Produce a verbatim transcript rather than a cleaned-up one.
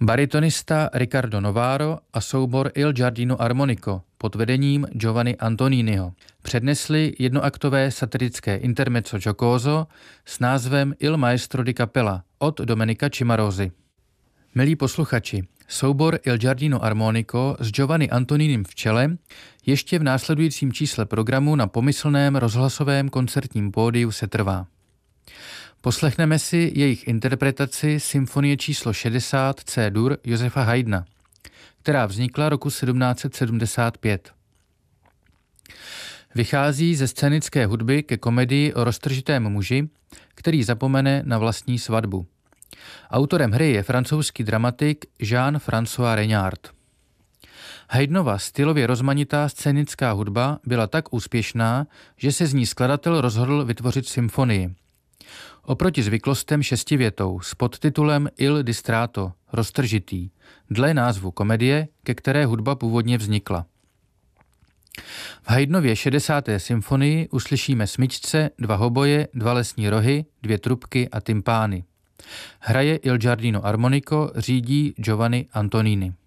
Baritonista Riccardo Novaro a soubor Il Giardino Armonico pod vedením Giovanni Antoniniho přednesli jednoaktové satirické intermezzo giocoso s názvem Il Maestro di Cappella od Domenica Cimarosi. Milí posluchači, soubor Il Giardino Armonico s Giovanni Antoninim v čele ještě v následujícím čísle programu na pomyslném rozhlasovém koncertním pódiu setrvá. Poslechneme si jejich interpretaci symfonie číslo šedesát C-dur Josefa Haydna, která vznikla roku sedmnáct set sedmdesát pět. Vychází ze scénické hudby ke komedii o roztržitém muži, který zapomene na vlastní svatbu. Autorem hry je francouzský dramatik Jean-François Regnard. Haydnova stylově rozmanitá scénická hudba byla tak úspěšná, že se z ní skladatel rozhodl vytvořit symfonii. Oproti zvyklostem šestivětou s podtitulem Il Distrato, roztržitý, dle názvu komedie, ke které hudba původně vznikla. V Haydnově šedesáté symfonii uslyšíme smyčce, dva hoboje, dva lesní rohy, dvě trubky a tympány. Hraje Il Giardino Armonico, řídí Giovanni Antonini.